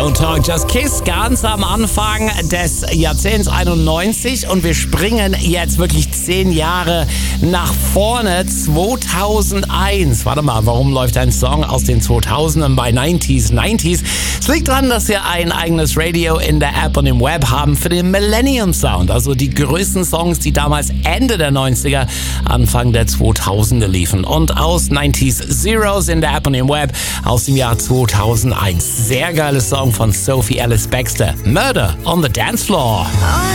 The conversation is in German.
Don't Talk, Just Kiss, ganz am Anfang des Jahrzehnts 91 und wir springen jetzt wirklich 10 Jahre nach vorne, 2001. Warte mal, warum läuft ein Song aus den 2000ern bei 90s? Es liegt daran, dass wir ein eigenes Radio in der App und im Web haben für den Millennium Sound, also die größten Songs, die damals Ende der 90er, Anfang der 2000er liefen. Und aus 90s Zeros in der App und im Web aus dem Jahr 2001. Sehr geiles Song von Sophie Ellis-Bextor. Murder on the Dance Floor.